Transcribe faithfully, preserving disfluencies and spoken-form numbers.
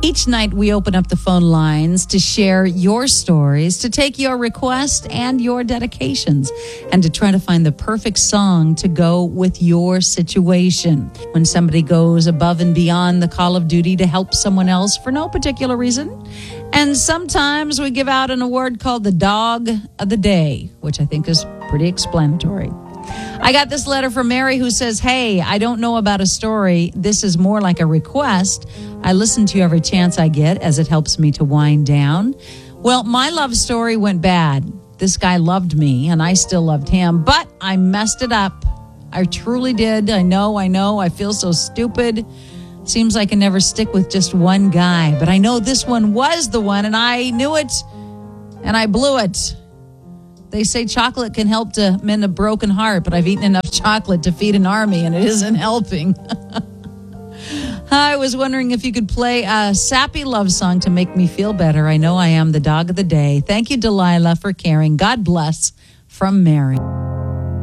Each night we open up the phone lines to share your stories, to take your requests and your dedications, and to try to find the perfect song to go with your situation. When somebody goes above and beyond the call of duty to help someone else for no particular reason. And sometimes we give out an award called the Dog of the Day, which I think is pretty explanatory. I got this letter from Mary who says, hey, I don't know about a story. This is more like a request. I listen to you every chance I get as it helps me to wind down. Well, my love story went bad. This guy loved me and I still loved him, but I messed it up. I truly did. I know, I know. I feel so stupid. Seems like I never stick with just one guy, but I know this one was the one and I knew it and I blew it. They say chocolate can help to mend a broken heart, but I've eaten enough chocolate to feed an army, and it isn't helping. I was wondering if you could play a sappy love song to make me feel better. I know I am the dog of the day. Thank you, Delilah, for caring. God bless, from Mary.